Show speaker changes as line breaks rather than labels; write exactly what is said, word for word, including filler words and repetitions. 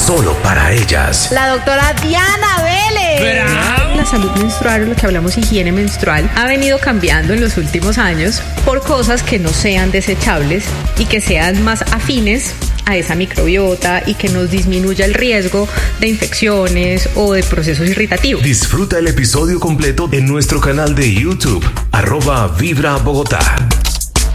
solo para ellas.
La doctora Diana Vélez.
¡Bravo! La salud menstrual, o lo que hablamos higiene menstrual, ha venido cambiando en los últimos años por cosas que no sean desechables y que sean más afines a esa microbiota y que nos disminuya el riesgo de infecciones o de procesos irritativos.
Disfruta el episodio completo en nuestro canal de YouTube, arroba Vibra Bogotá.